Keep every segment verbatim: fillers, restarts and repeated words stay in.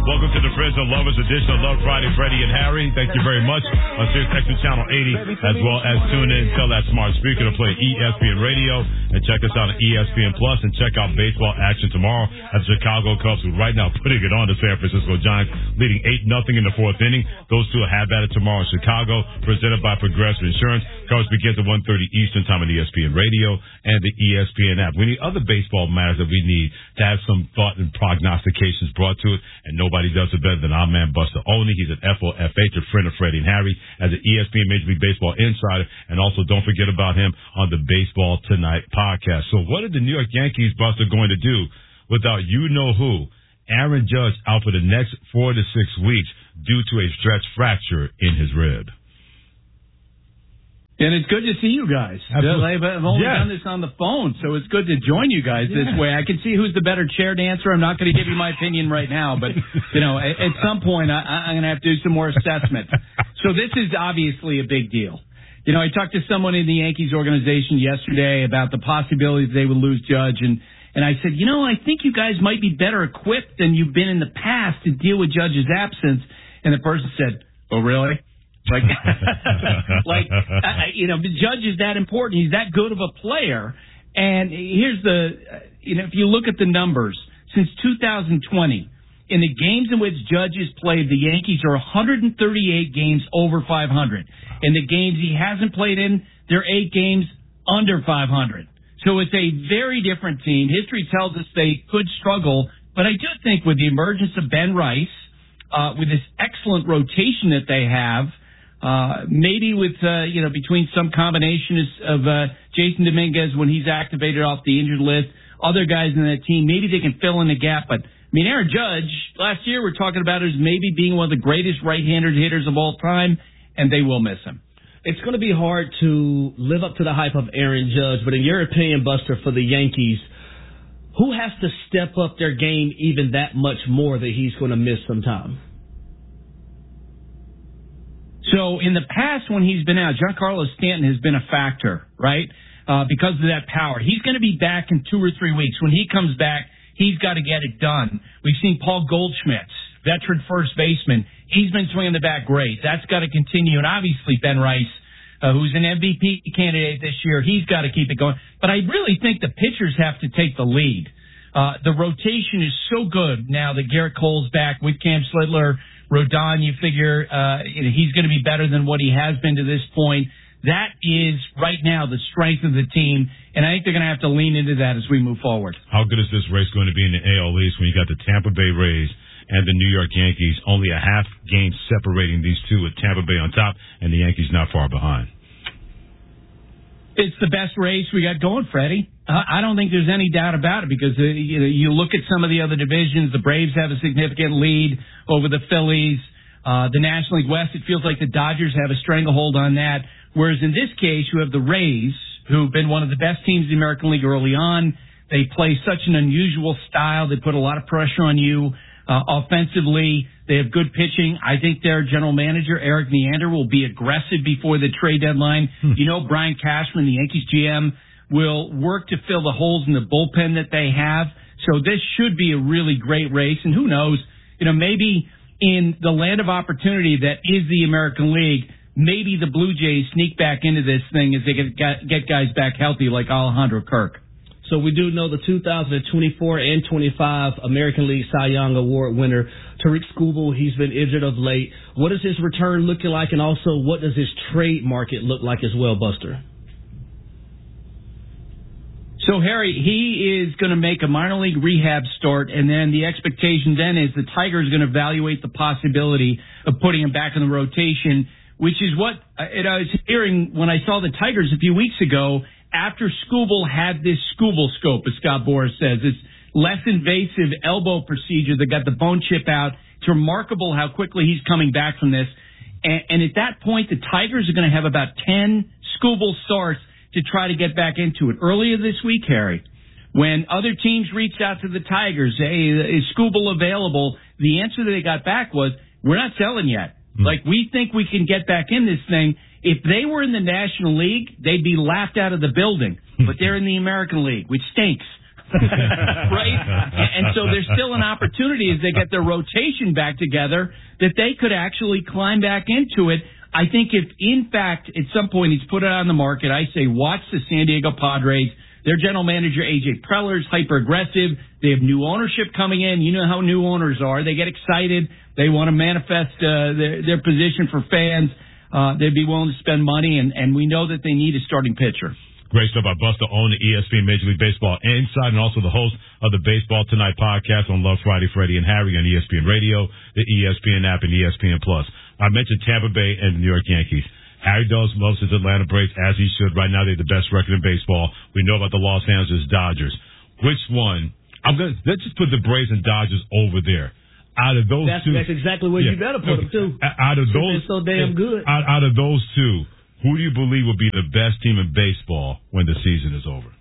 Welcome to the Friends and Lovers edition of Love Friday, Freddie and Harry. Thank you very much on Sirius X M Channel eighty, as well as tune in, tell that smart speaker to play E S P N Radio, and check us out on E S P N Plus, and check out baseball action tomorrow at the Chicago Cubs, who right now putting it on the San Francisco Giants, leading eight nothing in the fourth inning. Those two will have at it tomorrow in Chicago, presented by Progressive Insurance. Cubs begins at one thirty Eastern Time on E S P N Radio and the E S P N app. We need other baseball matters that we need to have some thought and prognostications brought to it, and nobody does it better than our man Buster Olney. He's an F O F H, a friend of Freddie and Harry, as an E S P N Major League Baseball insider, and also don't forget about him on the Baseball Tonight podcast. So what are the New York Yankees, Buster, going to do without you-know-who, Aaron Judge, out for the next four to six weeks due to a stretch fracture in his rib? And it's good to see you guys. Absolutely. I've only yes. done this on the phone, so it's good to join you guys yeah. this way. I can see who's the better chair dancer. I'm not going to give you my opinion right now, but, you know, at, at some point I, I'm going to have to do some more assessment. So this is obviously a big deal. You know, I talked to someone in the Yankees organization yesterday about the possibility that they would lose Judge, and, and I said, you know, I think you guys might be better equipped than you've been in the past to deal with Judge's absence. And the person said, oh, really? Like, like uh, you know, the Judge is that important. He's that good of a player. And here's the, uh, you know, if you look at the numbers, since two thousand twenty, in the games in which Judge has played, the Yankees are one hundred thirty-eight games over five hundred. In the games he hasn't played in, they're eight games under five hundred. So it's a very different team. History tells us they could struggle, but I do think with the emergence of Ben Rice, uh, with this excellent rotation that they have, Uh, maybe with, uh, you know, between some combination of uh, Jason Dominguez when he's activated off the injured list, other guys in that team, maybe they can fill in the gap. But, I mean, Aaron Judge, last year we're talking about as maybe being one of the greatest right-handed hitters of all time, and they will miss him. It's going to be hard to live up to the hype of Aaron Judge, but in your opinion, Buster, for the Yankees, who has to step up their game even that much more that he's going to miss some time? So in the past when he's been out, Giancarlo Stanton has been a factor, right, uh, because of that power. He's going to be back in two or three weeks. When he comes back, he's got to get it done. We've seen Paul Goldschmidt, veteran first baseman. He's been swinging the bat great. That's got to continue. And obviously Ben Rice, uh, who's an M V P candidate this year, he's got to keep it going. But I really think the pitchers have to take the lead. Uh, the rotation is so good now that Garrett Cole's back with Cam Slidler. Rodon, you figure uh, you know, he's going to be better than what he has been to this point. That is, right now, the strength of the team, and I think they're going to have to lean into that as we move forward. How good is this race going to be in the A L East when you got the Tampa Bay Rays and the New York Yankees, only a half game separating these two, with Tampa Bay on top and the Yankees not far behind? It's the best race we got going, Freddie. I don't think there's any doubt about it, because uh, you know, you look at some of the other divisions. The Braves have a significant lead over the Phillies. Uh, the National League West, it feels like the Dodgers have a stranglehold on that. Whereas in this case, you have the Rays, who've been one of the best teams in the American League early on. They play such an unusual style. They put a lot of pressure on you uh, offensively. They have good pitching. I think their general manager, Eric Neander, will be aggressive before the trade deadline. Hmm. You know, Brian Cashman, the Yankees G M, will work to fill the holes in the bullpen that they have. So this should be a really great race. And who knows, you know, maybe in the land of opportunity that is the American League, maybe the Blue Jays sneak back into this thing as they get, get guys back healthy like Alejandro Kirk. So we do know the two thousand twenty-four and twenty-five American League Cy Young Award winner, Tariq Skubal. He's been injured of late. What is his return looking like, and also what does his trade market look like as well, Buster? So, Harry, he is going to make a minor league rehab start, and then the expectation then is the Tigers are going to evaluate the possibility of putting him back in the rotation, which is what I was hearing when I saw the Tigers a few weeks ago after Skubal had this Skubal scope, as Scott Boras says. This less invasive elbow procedure that got the bone chip out. It's remarkable how quickly he's coming back from this. And, and at that point, the Tigers are going to have about ten Skubal starts to try to get back into it. Earlier this week, Harry, when other teams reached out to the Tigers, hey, is Skubal available? The answer that they got back was, we're not selling yet. Mm-hmm. Like, we think we can get back in this thing. If they were in the National League, they'd be laughed out of the building. But they're in the American League, which stinks right? And, and so there's still an opportunity as they get their rotation back together that they could actually climb back into it. I think if, in fact, at some point he's put it on the market, I say watch the San Diego Padres. Their general manager, A J Preller, is hyper-aggressive. They have new ownership coming in. You know how new owners are. They get excited. They want to manifest uh, their, their position for fans. Uh, they'd be willing to spend money, and, and we know that they need a starting pitcher. Great stuff by Buster on the E S P N Major League Baseball Inside, and also the host of the Baseball Tonight podcast on Love Friday, Freddie and Harry on E S P N Radio, the E S P N app, and E S P N Plus. I mentioned Tampa Bay and the New York Yankees. Harry Dawes loves his Atlanta Braves, as he should. Right now, they're the best record in baseball. We know about the Los Angeles Dodgers. Which one? I'm gonna let's just put the Braves and Dodgers over there. Out of those that's, two, that's exactly where yeah. you better put them too. Out of those, so damn good. Out, out of those two, who do you believe will be the best team in baseball when the season is over?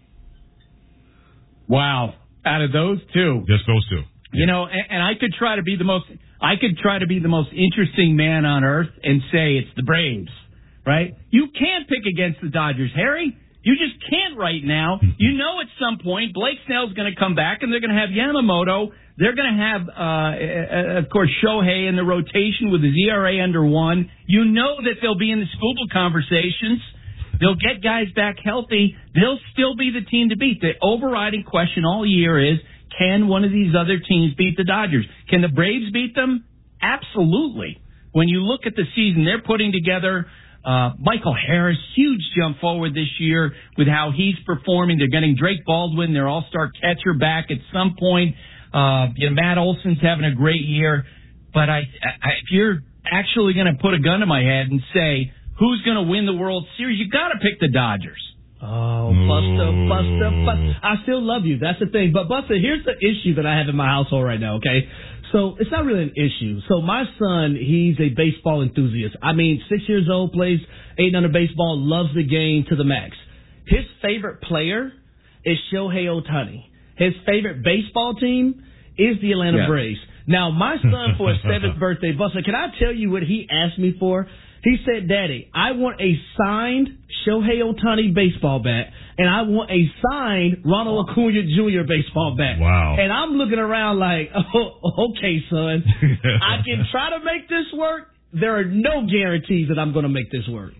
Wow, out of those two, just those two. You know, and, and I could try to be the most. I could try to be the most interesting man on earth and say it's the Braves. Right? You can't pick against the Dodgers, Harry. You just can't right now. You know at some point Blake Snell's going to come back, and they're going to have Yamamoto. They're going to have, uh, of course, Shohei in the rotation with his E R A under one. You know that they'll be in the Skubal conversations. They'll get guys back healthy. They'll still be the team to beat. The overriding question all year is, can one of these other teams beat the Dodgers? Can the Braves beat them? Absolutely. When you look at the season they're putting together, Uh, Michael Harris, huge jump forward this year with how he's performing. They're getting Drake Baldwin, their all-star catcher, back at some point. Uh, you know, Matt Olson's having a great year. But I, I, if you're actually going to put a gun to my head and say, who's going to win the World Series, you got to pick the Dodgers. Oh, Buster, Buster, Buster. I still love you. That's the thing. But, Buster, here's the issue that I have in my household right now, okay? So it's not really an issue. So my son, he's a baseball enthusiast. I mean, six years old, plays eight under baseball, loves the game to the max. His favorite player is Shohei Ohtani. His favorite baseball team is the Atlanta yeah. Braves. Now, my son, for his seventh birthday, Buster, can I tell you what he asked me for? He said, Daddy, I want a signed Shohei Ohtani baseball bat, and I want a signed Ronald Acuna Junior baseball bat. Wow. And I'm looking around like, oh, okay, son, I can try to make this work. There are no guarantees that I'm going to make this work.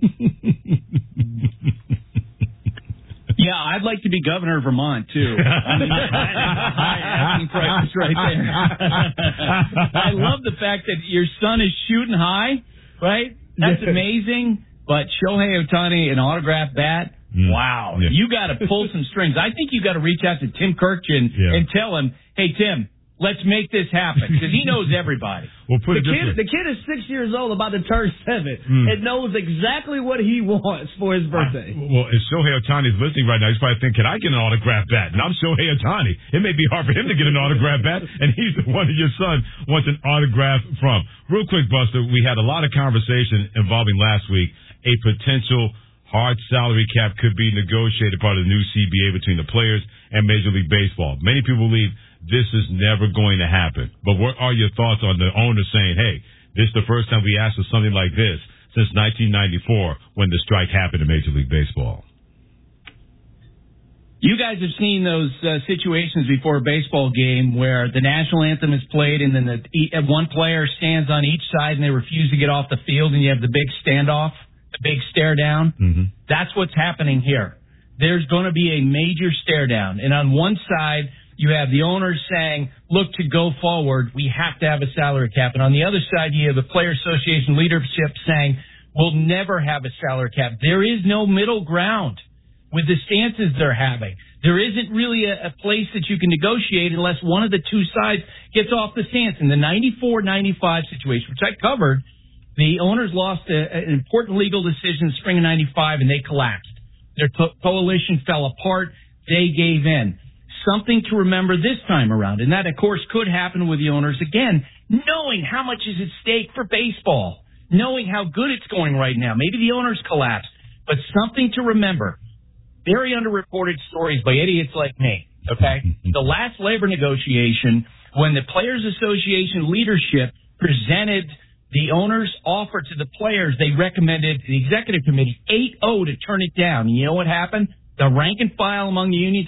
Yeah, I'd like to be governor of Vermont, too. I mean, high asking prices right there. I love the fact that your son is shooting high, right? That's amazing. But Shohei Ohtani, an autographed bat, mm. wow. Yeah. You got to pull some strings. I think you got to reach out to Tim Kirkjian yeah. and tell him, hey, Tim, let's make this happen, because he knows everybody. Well, put the, it kid, this way. the kid is six years old, about to turn seven, mm. and knows exactly what he wants for his birthday. I, well, if Shohei Ohtani is listening right now, he's probably thinking, can I get an autographed bat? And I'm Shohei Ohtani. It may be hard for him to get an autographed bat, and he's the one that your son wants an autograph from. Real quick, Buster, we had a lot of conversation involving last week a potential hard salary cap could be negotiated part of the new C B A between the players and Major League Baseball. Many people believe this is never going to happen. But what are your thoughts on the owner saying, hey, this is the first time we asked for something like this since nineteen ninety-four when the strike happened in Major League Baseball? You guys have seen those uh, situations before a baseball game where the national anthem is played and then the one player stands on each side and they refuse to get off the field and you have the big standoff, the big stare down. Mm-hmm. That's what's happening here. There's going to be a major stare down. And on one side, you have the owners saying, look, to go forward, we have to have a salary cap. And on the other side, you have the Player Association leadership saying, we'll never have a salary cap. There is no middle ground with the stances they're having. There isn't really a, a place that you can negotiate unless one of the two sides gets off the stance. In the ninety-four ninety-five situation, which I covered, the owners lost a, an important legal decision in the spring of ninety-five, and they collapsed. Their co- coalition fell apart. They gave in. Something to remember this time around, and that, of course, could happen with the owners again, knowing how much is at stake for baseball, knowing how good it's going right now. Maybe the owners collapse, but something to remember. Very underreported stories by idiots like me, okay? The last labor negotiation, when the Players Association leadership presented the owner's offer to the players, they recommended the executive committee eight oh to turn it down. And you know what happened? The rank and file among the union said,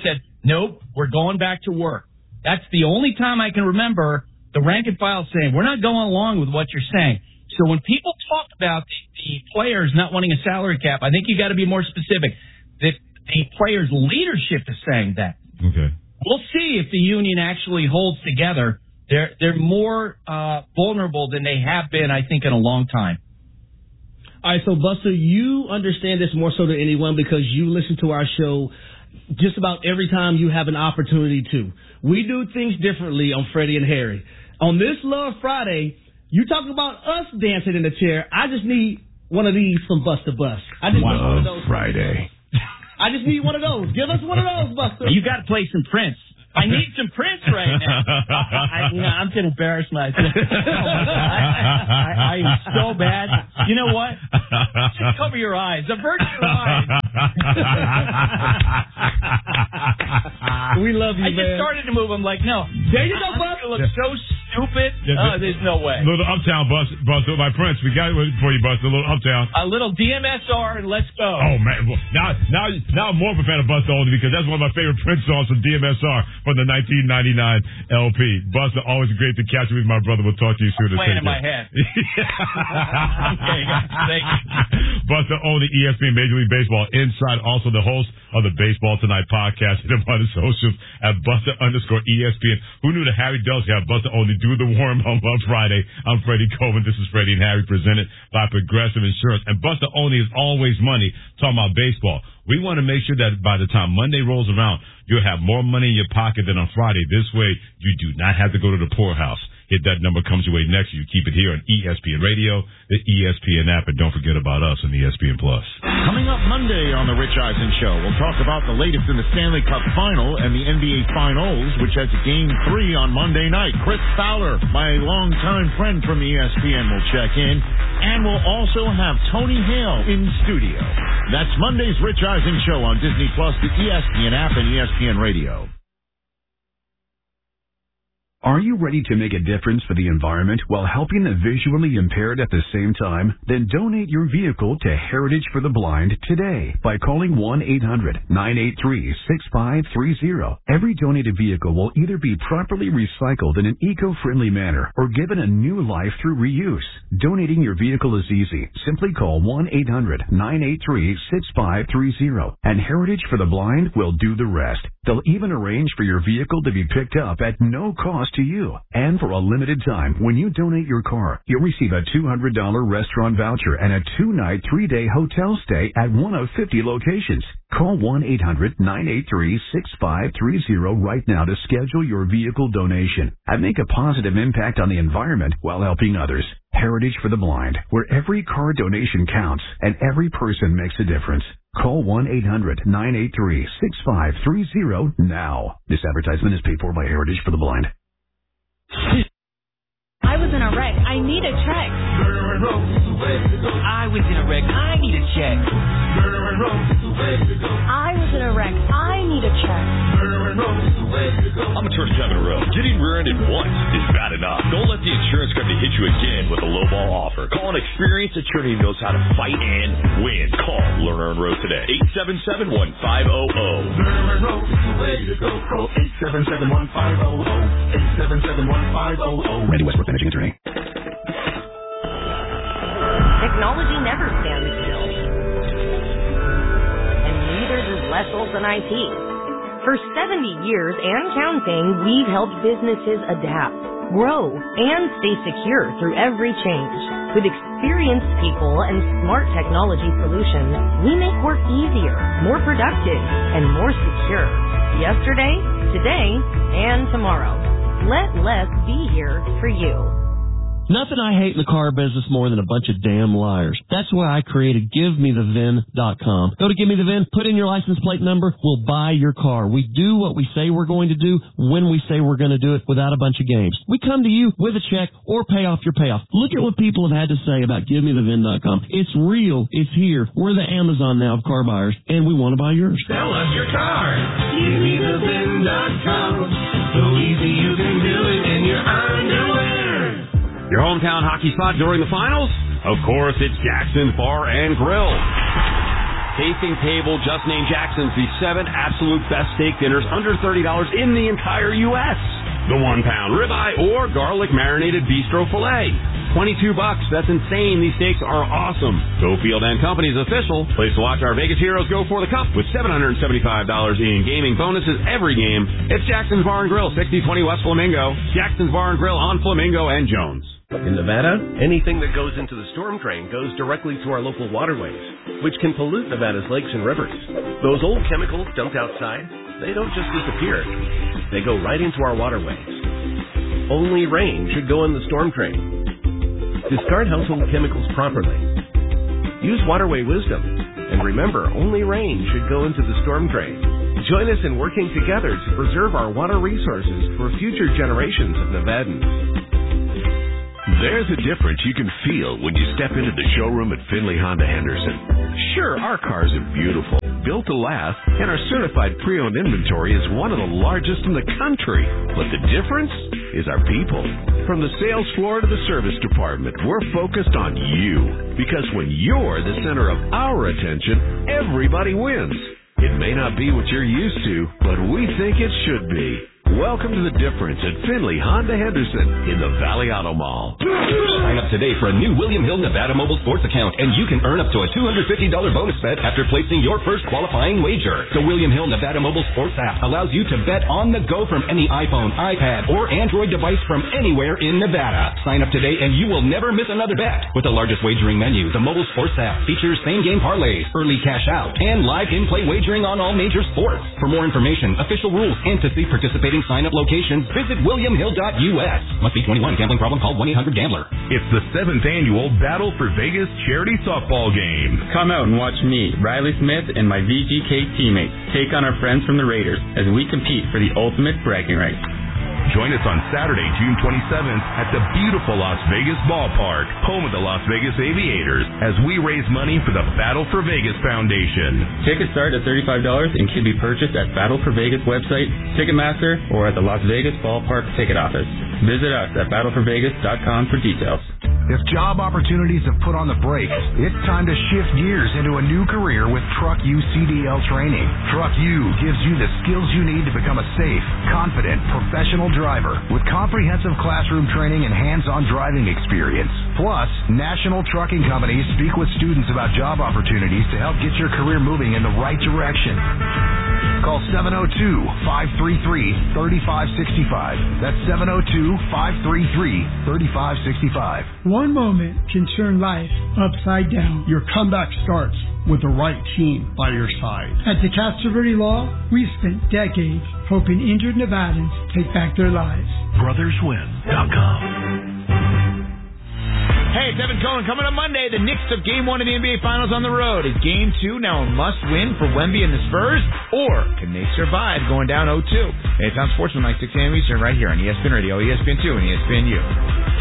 nope, we're going back to work. That's the only time I can remember the rank and file saying, we're not going along with what you're saying. So when people talk about the, the players not wanting a salary cap, I think you got to be more specific. That the players' leadership is saying that. Okay. We'll see if the union actually holds together. They're they're more uh, vulnerable than they have been, I think, in a long time. All right, so Buster, you understand this more so than anyone because you listen to our show just about every time you have an opportunity to. We do things differently on Freddie and Harry. On this Love Friday, you talk about us dancing in the chair. I just need one of these from Buster Bust. I just Love need one of those. Friday. I just need one of those. Give us one of those, Buster. You got to play some Prince. I need some Prince right now. I, you know, I'm going to embarrass myself. Oh my God. I, I, I am so bad. You know what? Just cover your eyes. Avert your eyes. We love you, I man. just started to move. I'm like, no. There you go, Bus. It looks so stupid. Yeah, oh, there's no way. Little Uptown bus, bus by Prince. We got it for you, Buster. A little Uptown. A little D M S R and let's go. Oh man, well, now now now I'm more of a fan of Buster only because that's one of my favorite Prince songs from D M S R from the nineteen ninety-nine L P. Buster, always great to catch you with my brother. We'll talk to you soon. I'm playing in my head. Okay, guys, thank you. Buster only E S P N Major League Baseball Inside, also the host of the Baseball Tonight podcast. Hit him on the socials at Buster underscore E S P N. Who knew that Harry Dell's got Buster only do the warm up on Friday? I'm Freddie Coleman. This is Freddie and Harry presented by Progressive Insurance. And Buster only is always money talking about baseball. We want to make sure that by the time Monday rolls around, you'll have more money in your pocket than on Friday. This way, you do not have to go to the poorhouse. Hit that number, comes your way next. You keep it here on E S P N Radio, the E S P N app, and don't forget about us on E S P N Plus. Coming up Monday on The Rich Eisen Show, we'll talk about the latest in the Stanley Cup Final and the N B A Finals, which has Game three on Monday night. Chris Fowler, my longtime friend from E S P N, will check in. And we'll also have Tony Hale in studio. That's Monday's Rich Eisen Show on Disney Plus, the E S P N app, and E S P N Radio. Are you ready to make a difference for the environment while helping the visually impaired at the same time? Then donate your vehicle to Heritage for the Blind today by calling one eight hundred nine eight three six five three zero. Every donated vehicle will either be properly recycled in an eco-friendly manner or given a new life through reuse. Donating your vehicle is easy. Simply call one eight hundred nine eight three six five three zero and Heritage for the Blind will do the rest. They'll even arrange for your vehicle to be picked up at no cost to you. And for a limited time, when you donate your car, you'll receive a two hundred dollars restaurant voucher and a two-night, three-day hotel stay at one of fifty locations. Call one eight hundred nine eight three six five three zero right now to schedule your vehicle donation and make a positive impact on the environment while helping others. Heritage for the Blind, where every car donation counts and every person makes a difference. Call one eight hundred nine eight three six five three zero now. This advertisement is paid for by Heritage for the Blind. I was in a wreck. I need a check. I was in a wreck. I need a check. I was in a wreck. I need a check. I'm a church time in a row. Getting rear-ended once is bad enough. Don't let the insurance company hit you again with a lowball offer. Call an experienced attorney who knows how to fight and win. Call Lerner and Rowe today. eight seven seven, one five zero zero. Lerner and Rowe is the way to go. Call eight seven seven, one five zero zero. eight seven seven, one five zero zero. Randy Westbrook, managing attorney. Technology never stands still. And neither does less than I T. For seventy years and counting, we've helped businesses adapt, grow, and stay secure through every change. With experienced people and smart technology solutions, we make work easier, more productive, and more secure. Yesterday, today, and tomorrow. Let less be here for you. Nothing I hate in the car business more than a bunch of damn liars. That's why I created Give Me The V I N dot com. Go to Give Me The V I N, put in your license plate number, we'll buy your car. We do what we say we're going to do when we say we're going to do it without a bunch of games. We come to you with a check or pay off your payoff. Look at what people have had to say about Give Me The V I N dot com. It's real. It's here. We're the Amazon now of car buyers, and we want to buy yours. Sell us your car. Give Me The V I N dot com. So easy you can do it in your underwear. Your hometown hockey spot during the finals? Of course, it's Jackson's Bar and Grill. tasting table just named Jackson's the seven absolute best steak dinners under thirty dollars in the entire U S The one pound ribeye or garlic marinated bistro filet. twenty-two bucks. That's insane. These steaks are awesome. Schofield and Company's official place to watch our Vegas Heroes go for the cup with seven hundred seventy-five dollars in gaming bonuses every game. It's Jackson's Bar and Grill, sixty twenty West Flamingo. Jackson's Bar and Grill on Flamingo and Jones. In Nevada, anything that goes into the storm drain goes directly to our local waterways, which can pollute Nevada's lakes and rivers. Those old chemicals dumped outside, they don't just disappear. They go right into our waterways. Only rain should go in the storm drain. Discard household chemicals properly. Use waterway wisdom. And remember, only rain should go into the storm drain. Join us in working together to preserve our water resources for future generations of Nevadans. There's a difference you can feel when you step into the showroom at Finley Honda Henderson. Sure, our cars are beautiful, built to last, and our certified pre-owned inventory is one of the largest in the country. But the difference is our people. From the sales floor to the service department, we're focused on you. Because when you're the center of our attention, everybody wins. It may not be what you're used to, but we think it should be. Welcome to the difference at Finley Honda Henderson in the Valley Auto Mall. Sign up today for a new William Hill Nevada Mobile Sports account, and you can earn up to a two hundred fifty dollars bonus bet after placing your first qualifying wager. The William Hill Nevada Mobile Sports app allows you to bet on the go from any iPhone, iPad, or Android device from anywhere in Nevada. Sign up today and you will never miss another bet. With the largest wagering menu, the Mobile Sports app features same-game parlays, early cash out, and live in-play wagering on all major sports. For more information, official rules, and to see participating sign-up locations, visit william hill dot U S. Must be twenty-one. Gambling problem? Call one eight hundred gambler. It's the seventh annual Battle for Vegas charity softball game. Come out and watch me, Riley Smith, and my V G K teammates take on our friends from the Raiders as we compete for the ultimate bragging rights. Join us on Saturday, June twenty-seventh at the beautiful Las Vegas Ballpark, home of the Las Vegas Aviators, as we raise money for the Battle for Vegas Foundation. Tickets start at thirty-five dollars and can be purchased at Battle for Vegas website, Ticketmaster, or at the Las Vegas Ballpark ticket office. Visit us at battle for vegas dot com for details. If job opportunities have put on the brakes, it's time to shift gears into a new career with Truck U C D L training. Truck U gives you the skills you need to become a safe, confident, professional driver with comprehensive classroom training and hands-on driving experience. Plus, national trucking companies speak with students about job opportunities to help get your career moving in the right direction. Call seven oh two, five three three, three five six five. That's seven oh two, five three three, three five six five. One moment can turn life upside down. Your comeback starts with the right team by your side. At the Castroverde Law, we've spent decades helping injured Nevadans take back their lives. brothers win dot com. Hey, it's Evan Cohen. Coming up Monday, the Knicks took Game one of the N B A Finals on the road. Is Game two now a must-win for Wemby and the Spurs? Or can they survive going down oh two? Hey, it's on Sportsman like six a.m. Eastern right here on E S P N Radio, E S P N two, and E S P N U.